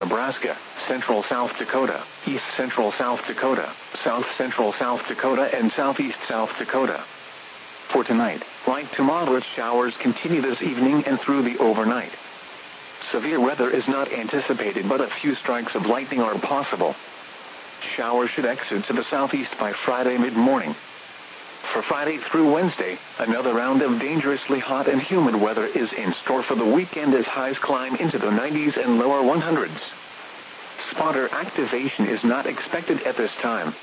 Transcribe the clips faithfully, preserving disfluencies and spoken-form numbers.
Nebraska, central South Dakota, east central South Dakota, south central South Dakota and southeast South Dakota. For tonight, light to moderate showers continue this evening and through the overnight. Severe weather is not anticipated, but a few strikes of lightning are possible. Showers should exit to the southeast by Friday mid-morning. For Friday through Wednesday, another round of dangerously hot and humid weather is in store for the weekend as highs climb into the nineties and lower hundreds. Spotter activation is not expected at this time.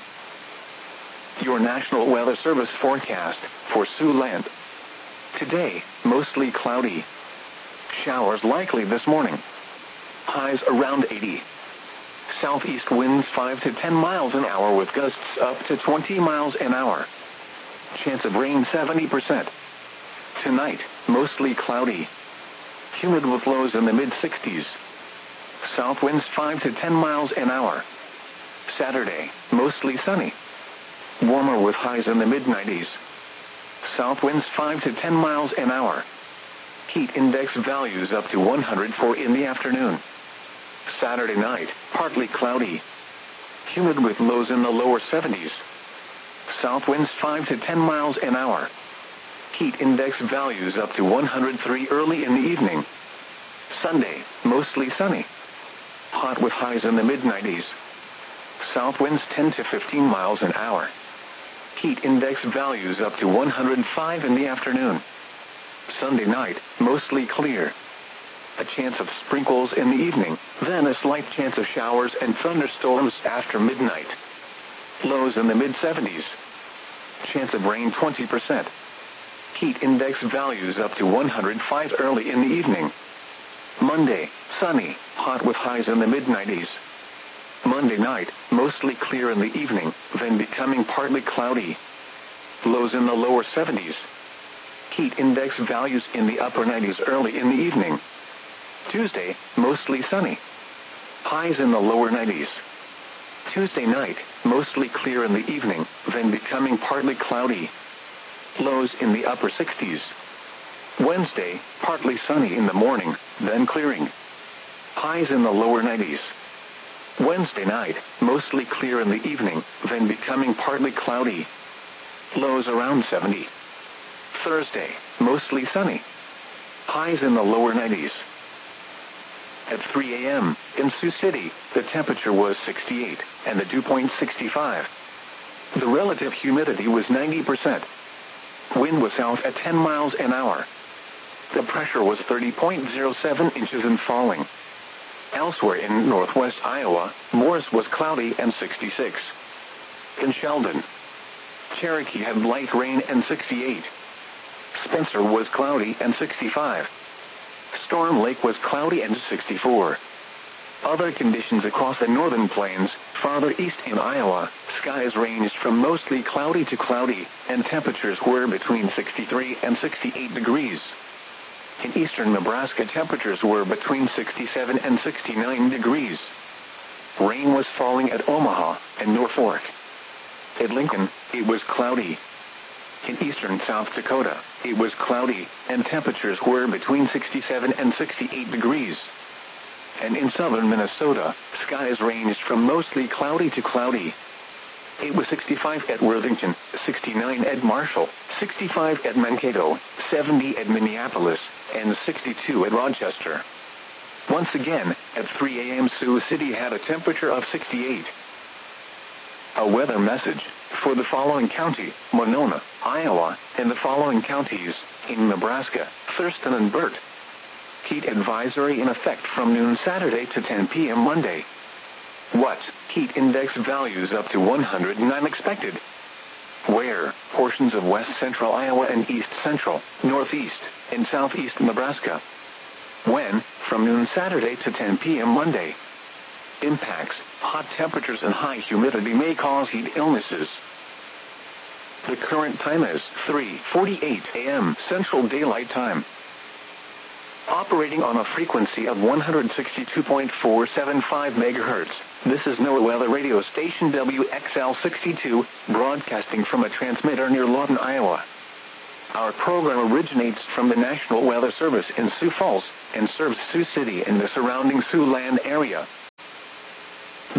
Your National Weather Service forecast for Siouxland. Today, mostly cloudy. Showers likely this morning. Highs around eighty. Southeast winds five to ten miles an hour with gusts up to twenty miles an hour. Chance of rain seventy percent. Tonight, mostly cloudy. Humid with lows in the mid-sixties. South winds five to ten miles an hour. Saturday, mostly sunny. Warmer with highs in the mid-nineties. South winds five to ten miles an hour. Heat index values up to one hundred four in the afternoon. Saturday night, partly cloudy. Humid with lows in the lower seventies. South winds five to ten miles an hour. Heat index values up to one hundred three early in the evening. Sunday, mostly sunny. Hot with highs in the mid-nineties. South winds ten to fifteen miles an hour. Heat index values up to one hundred five in the afternoon. Sunday night, mostly clear. A chance of sprinkles in the evening, then a slight chance of showers and thunderstorms after midnight. Lows in the mid-seventies. Chance of rain twenty percent. Heat index values up to one hundred five early in the evening. Monday, sunny, hot with highs in the mid-nineties. Monday night, mostly clear in the evening, then becoming partly cloudy. Lows in the lower seventies. Heat index values in the upper nineties early in the evening. Tuesday, mostly sunny. Highs in the lower nineties. Tuesday night, mostly clear in the evening, then becoming partly cloudy. Lows in the upper sixties. Wednesday, partly sunny in the morning, then clearing. Highs in the lower nineties. Wednesday night, mostly clear in the evening, then becoming partly cloudy. Lows around seventy. Thursday, mostly sunny. Highs in the lower nineties. At three a m in Sioux City, the temperature was sixty-eight, and the dew point sixty-five. The relative humidity was ninety percent. Wind was south at ten miles an hour. The pressure was thirty point zero seven inches and falling. Elsewhere in northwest Iowa, Morris was cloudy and sixty-six. In Sheldon, Cherokee had light rain and sixty-eight. Spencer was cloudy and sixty-five. Storm Lake was cloudy and sixty-four. Other conditions across the northern plains, farther east in Iowa, skies ranged from mostly cloudy to cloudy, and temperatures were between sixty-three and sixty-eight degrees. In eastern Nebraska, temperatures were between sixty-seven and sixty-nine degrees. Rain was falling at Omaha and Norfolk. At Lincoln, it was cloudy. In eastern South Dakota, it was cloudy, and temperatures were between sixty-seven and sixty-eight degrees. And in southern Minnesota, skies ranged from mostly cloudy to cloudy. It was sixty-five at Worthington, sixty-nine at Marshall, sixty-five at Mankato, seventy at Minneapolis, and sixty-two at Rochester. Once again, at three a m Sioux City had a temperature of sixty-eight. A weather message for the following county, Monona, Iowa, and the following counties, in Nebraska, Thurston and Burt. Heat advisory in effect from noon Saturday to ten p m Monday. What? Heat index values up to one hundred nine expected. Where? Portions of west central Iowa and east central, northeast, and southeast Nebraska. When? From noon Saturday to ten p m Monday. Impacts: hot temperatures and high humidity may cause heat illnesses. The current time is three forty-eight a m Central Daylight Time. Operating on a frequency of one hundred sixty-two point four seven five megahertz, this is NOAA Weather Radio Station W X L sixty-two, broadcasting from a transmitter near Lawton, Iowa. Our program originates from the National Weather Service in Sioux Falls and serves Sioux City and the surrounding Siouxland area.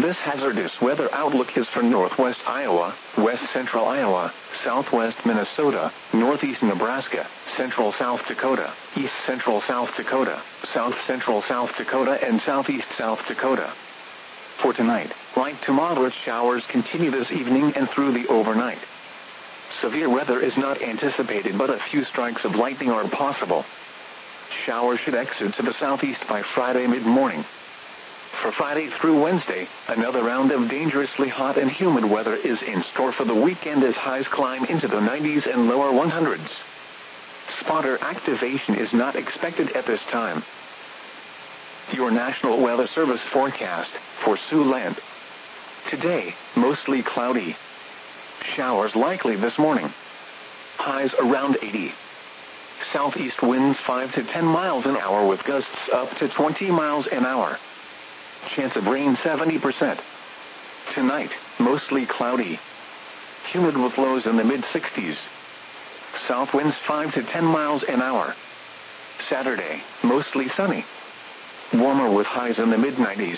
This hazardous weather outlook is for northwest Iowa, west central Iowa, southwest Minnesota, northeast Nebraska, central South Dakota, east central South Dakota, south central South Dakota, and southeast South Dakota. For tonight, light to moderate showers continue this evening and through the overnight. Severe weather is not anticipated, but a few strikes of lightning are possible. Showers should exit to the southeast by Friday mid-morning. For Friday through Wednesday, another round of dangerously hot and humid weather is in store for the weekend as highs climb into the nineties and lower hundreds. Spotter activation is not expected at this time. Your National Weather Service forecast for Siouxland. Today, mostly cloudy. Showers likely this morning. Highs around eighty. Southeast winds five to ten miles an hour with gusts up to twenty miles an hour. Chance of rain seventy percent. Tonight, mostly cloudy. Humid with lows in the mid-sixties. South winds five to ten miles an hour. Saturday, mostly sunny. Warmer with highs in the mid-nineties.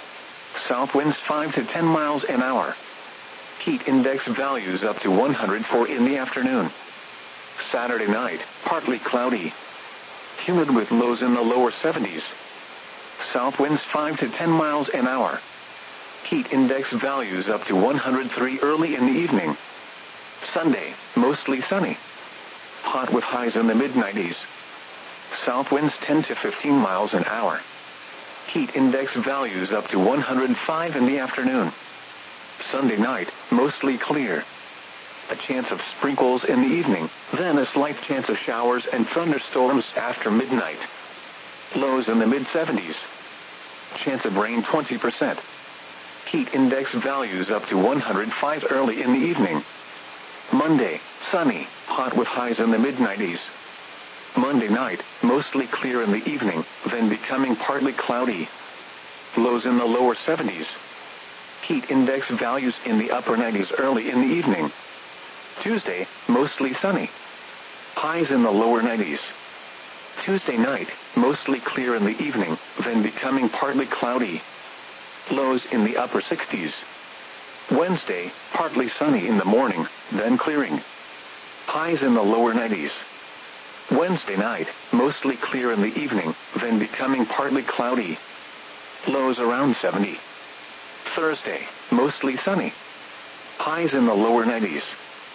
South winds five to ten miles an hour. Heat index values up to one hundred four in the afternoon. Saturday night, partly cloudy. Humid with lows in the lower seventies. South winds five to ten miles an hour. Heat index values up to one hundred three early in the evening. Sunday, mostly sunny. Hot with highs in the mid-nineties. South winds ten to fifteen miles an hour. Heat index values up to one hundred five in the afternoon. Sunday night, mostly clear. A chance of sprinkles in the evening, then a slight chance of showers and thunderstorms after midnight. Lows in the mid-seventies. Chance of rain twenty percent. Heat index values up to one hundred five early in the evening. Monday, sunny, hot with highs in the mid-nineties. Monday night, mostly clear in the evening, then becoming partly cloudy. Lows in the lower seventies. Heat index values in the upper nineties early in the evening. Tuesday, mostly sunny. Highs in the lower nineties. Tuesday night, mostly clear in the evening, then becoming partly cloudy. Lows in the upper sixties. Wednesday, partly sunny in the morning, then clearing. Highs in the lower nineties. Wednesday night, mostly clear in the evening, then becoming partly cloudy. Lows around seventy. Thursday, mostly sunny. Highs in the lower nineties.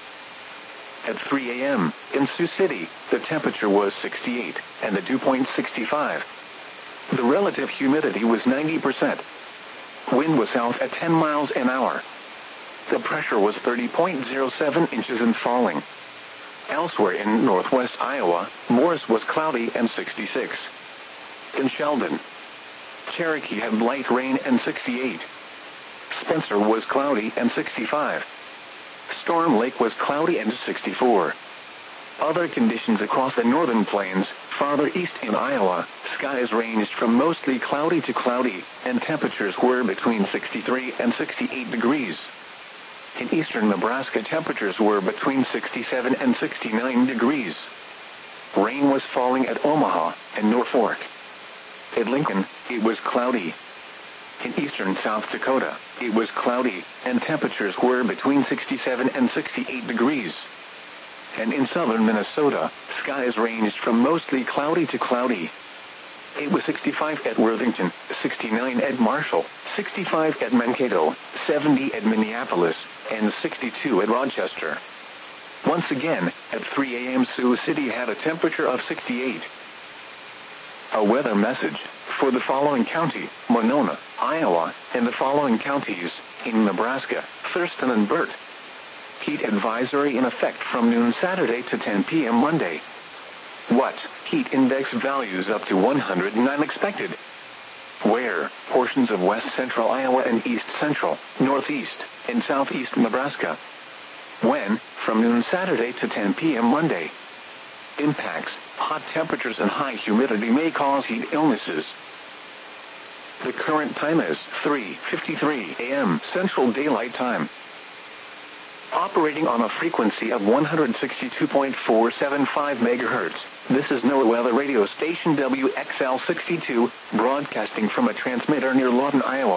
At three a m in Sioux City, the temperature was sixty-eight, and the dew point sixty-five. The relative humidity was ninety percent. Wind was south at ten miles an hour. The pressure was thirty point zero seven inches and falling. Elsewhere in northwest Iowa, Morris was cloudy and sixty-six. In Sheldon, Cherokee had light rain and sixty-eight. Spencer was cloudy and sixty-five. Storm Lake was cloudy and sixty-four. Other conditions across the northern plains, farther east in Iowa, skies ranged from mostly cloudy to cloudy, and temperatures were between sixty-three and sixty-eight degrees. In eastern Nebraska, temperatures were between sixty-seven and sixty-nine degrees. Rain was falling at Omaha and Norfolk. At Lincoln, it was cloudy. In eastern South Dakota, it was cloudy, and temperatures were between sixty-seven and sixty-eight degrees. And in southern Minnesota, skies ranged from mostly cloudy to cloudy. It was sixty-five at Worthington, sixty-nine at Marshall, sixty-five at Mankato, seventy at Minneapolis, and sixty-two at Rochester. Once again, at three a m Sioux City had a temperature of sixty-eight. A weather message for the following county: Monona, Iowa, and the following counties in Nebraska: Thurston and Burt. Heat advisory in effect from noon Saturday to ten p m Monday. What? Heat index values up to one hundred nine expected. Where? Portions of west central Iowa and east central, northeast, and southeast Nebraska. When? From noon Saturday to ten p m Monday. Impacts: hot temperatures and high humidity may cause heat illnesses. The current time is three fifty-three a m Central Daylight Time. Operating on a frequency of one hundred sixty-two point four seven five megahertz, this is NOAA Weather Radio Station W X L sixty-two, broadcasting from a transmitter near Lawton, Iowa.